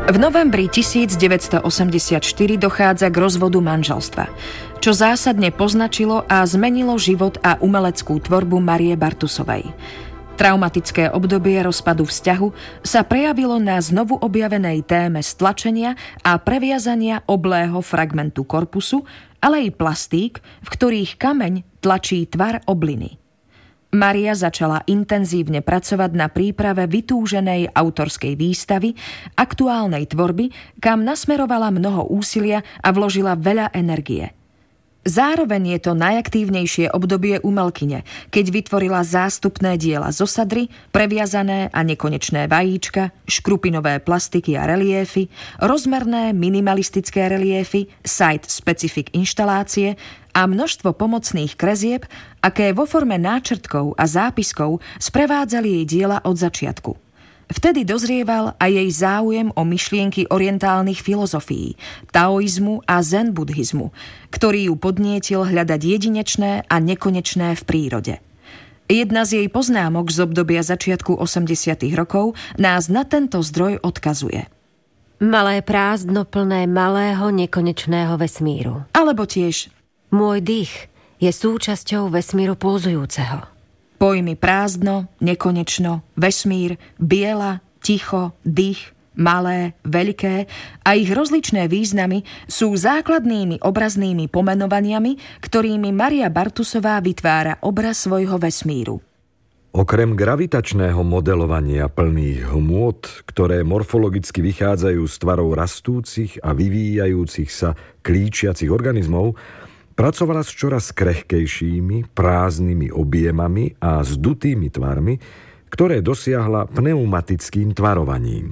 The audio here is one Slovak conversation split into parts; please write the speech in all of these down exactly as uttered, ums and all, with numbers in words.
V novembri devätnásťstoosemdesiatštyri dochádza k rozvodu manželstva, čo zásadne poznačilo a zmenilo život a umeleckú tvorbu Marie Bartusovej. Traumatické obdobie rozpadu vzťahu sa prejavilo na znovu objavenej téme stlačenia a previazania oblého fragmentu korpusu, ale i plastík, v ktorých kameň tlačí tvar obliny. Maria začala intenzívne pracovať na príprave vytúženej autorskej výstavy, aktuálnej tvorby, kam nasmerovala mnoho úsilia a vložila veľa energie. Zároveň je to najaktívnejšie obdobie umelkyne, keď vytvorila zástupné diela zo sadry, previazané a nekonečné vajíčka, škrupinové plastiky a reliéfy, rozmerné minimalistické reliéfy, site-specific inštalácie a množstvo pomocných kresieb, aké vo forme náčrtkov a zápiskov sprevádzali jej diela od začiatku. Vtedy dozrieval aj jej záujem o myšlienky orientálnych filozofií, taoizmu a zen buddhizmu, ktorý ju podnietil hľadať jedinečné a nekonečné v prírode. Jedna z jej poznámok z obdobia začiatku osemdesiatych rokov nás na tento zdroj odkazuje. Malé prázdno plné malého nekonečného vesmíru. Alebo tiež môj dých je súčasťou vesmíru pulzujúceho. Pojmy prázdno, nekonečno, vesmír, biela, ticho, dých, malé, veľké a ich rozličné významy sú základnými obraznými pomenovaniami, ktorými Maria Bartusová vytvára obraz svojho vesmíru. Okrem gravitačného modelovania plných hmôt, ktoré morfologicky vychádzajú z tvarov rastúcich a vyvíjajúcich sa klíčiacich organizmov, pracovala s čoraz krehkejšími, prázdnymi objemami a zdutými tvarmi, ktoré dosiahla pneumatickým tvarovaním.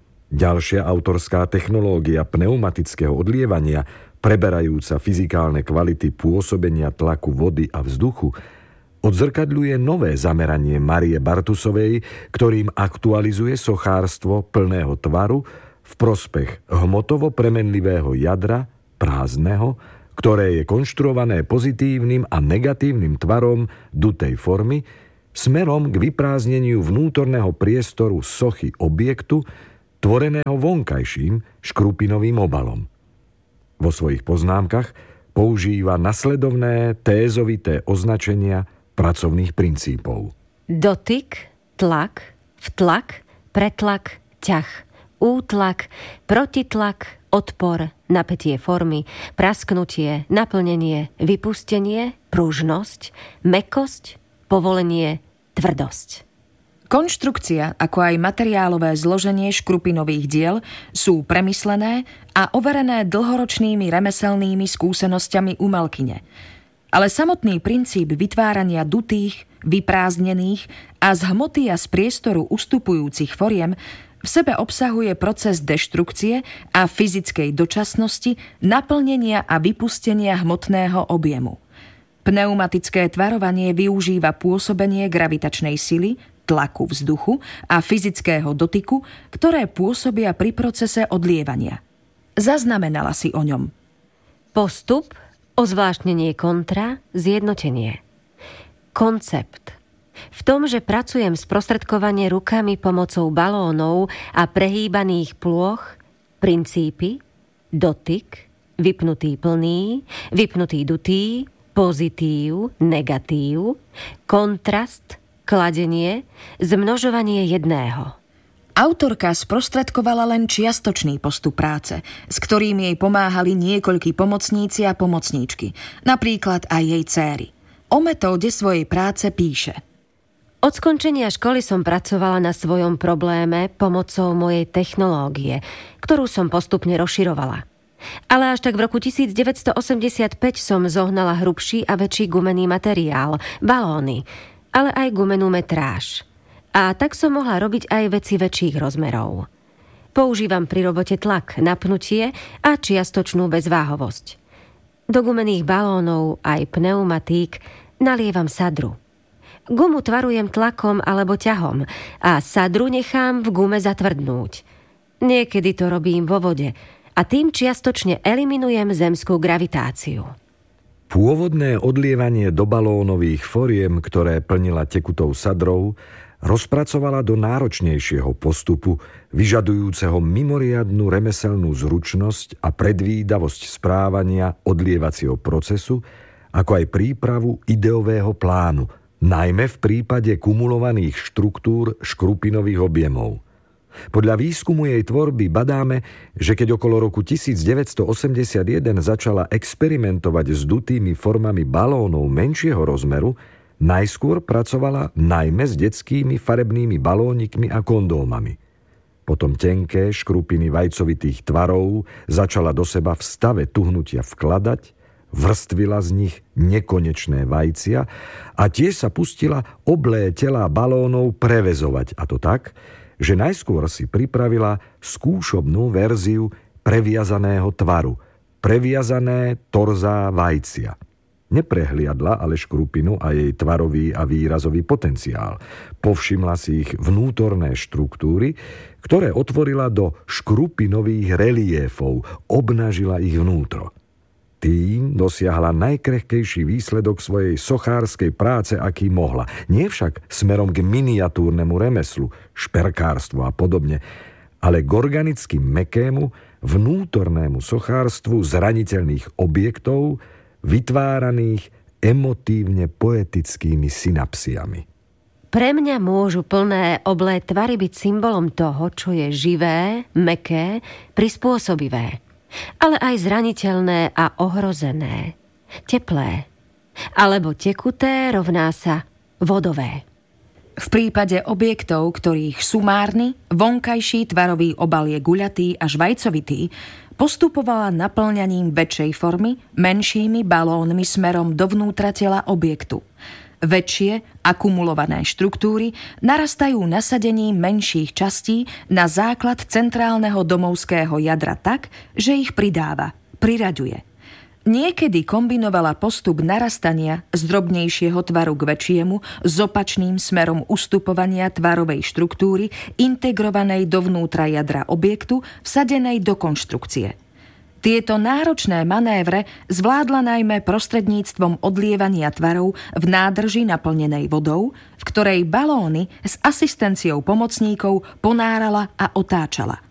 Ďalšia autorská technológia pneumatického odlievania, preberajúca fyzikálne kvality pôsobenia tlaku vody a vzduchu, odzrkadľuje nové zameranie Marie Bartusovej, ktorým aktualizuje sochárstvo plného tvaru v prospech hmotovo premenlivého jadra, prázdneho, ktoré je konštruované pozitívnym a negatívnym tvarom dutej formy smerom k vyprázdneniu vnútorného priestoru sochy objektu, tvoreného vonkajším škrupinovým obalom. Vo svojich poznámkach používa nasledovné tézovité označenia pracovných princípov. Dotyk, tlak, vtlak, pretlak, ťah, útlak, protitlak, odpor, napätie formy, prasknutie, naplnenie, vypustenie, pružnosť, mäkkosť, povolenie, tvrdosť. Konštrukcia, ako aj materiálové zloženie škrupinových diel sú premyslené a overené dlhoročnými remeselnými skúsenosťami umelkyne. Ale samotný princíp vytvárania dutých, vyprázdnených a z hmoty a z priestoru ustupujúcich foriem v sebe obsahuje proces deštrukcie a fyzickej dočasnosti, naplnenia a vypustenia hmotného objemu. Pneumatické tvarovanie využíva pôsobenie gravitačnej sily, tlaku vzduchu a fyzického dotyku, ktoré pôsobia pri procese odlievania. Zaznamenala si o ňom. Postup, ozvláštnenie kontra, zjednotenie. Koncept. V tom, že pracujem sprostredkovanie rukami pomocou balónov a prehýbaných plôch, princípy, dotyk, vypnutý plný, vypnutý dutý, pozitív, negatív, kontrast, kladenie, zmnožovanie jedného. Autorka sprostredkovala len čiastočný postup práce, s ktorým jej pomáhali niekoľkí pomocníci a pomocníčky, napríklad aj jej dcéry. O metóde svojej práce píše: Od skončenia školy som pracovala na svojom probléme pomocou mojej technológie, ktorú som postupne rozširovala. Ale až tak v roku devätnásťstoosemdesiatpäť som zohnala hrubší a väčší gumený materiál, balóny, ale aj gumenú metráž. A tak som mohla robiť aj veci väčších rozmerov. Používam pri robote tlak, napnutie a čiastočnú bezváhovosť. Do gumených balónov aj pneumatík nalievam sadru. Gumu tvarujem tlakom alebo ťahom a sadru nechám v gume zatvrdnúť. Niekedy to robím vo vode a tým čiastočne eliminujem zemskú gravitáciu. Pôvodné odlievanie do balónových foriem, ktoré plnila tekutou sadrou, rozpracovala do náročnejšieho postupu, vyžadujúceho mimoriadnu remeselnú zručnosť a predvídavosť správania odlievacieho procesu, ako aj prípravu ideového plánu, najmä v prípade kumulovaných štruktúr škrupinových objemov. Podľa výskumu jej tvorby badáme, že keď okolo roku devätnásťstoosemdesiatjeden začala experimentovať s dutými formami balónov menšieho rozmeru, najskôr pracovala najmä s detskými farebnými balónikmi a kondómami. Potom tenké škrupiny vajcovitých tvarov začala do seba v stave tuhnutia vkladať, vrstvila z nich nekonečné vajcia a tiež sa pustila oblé telá balónov prevezovať, a to tak, že najskôr si pripravila skúšobnú verziu previazaného tvaru, previazané torzá vajcia. Neprehliadla ale škrupinu a jej tvarový a výrazový potenciál. Povšimla si ich vnútorné štruktúry, ktoré otvorila do škrupinových reliéfov, obnažila ich vnútro. Tým dosiahla najkrehkejší výsledok svojej sochárskej práce, aký mohla. Nie však smerom k miniatúrnemu remeslu, šperkárstvu a podobne, ale k organicky mäkkému, vnútornému sochárstvu zraniteľných objektov, vytváraných emotívne poetickými synapsiami. Pre mňa môžu plné oblé tvary byť symbolom toho, čo je živé, mäkké, prispôsobivé, ale aj zraniteľné a ohrozené, teplé, alebo tekuté rovná sa vodové. V prípade objektov, ktorých sumárny, vonkajší tvarový obal je guľatý až vajcovitý, postupovala naplňaním väčšej formy menšími balónmi smerom dovnútra tela objektu. Väčšie, akumulované štruktúry narastajú nasadením menších častí na základ centrálneho domovského jadra tak, že ich pridáva, priraďuje. Niekedy kombinovala postup narastania z drobnejšieho tvaru k väčšiemu s opačným smerom ustupovania tvarovej štruktúry integrovanej dovnútra jadra objektu vsadenej do konštrukcie. Tieto náročné manévre zvládla najmä prostredníctvom odlievania tvarov v nádrži naplnenej vodou, v ktorej balóny s asistenciou pomocníkov ponárala a otáčala.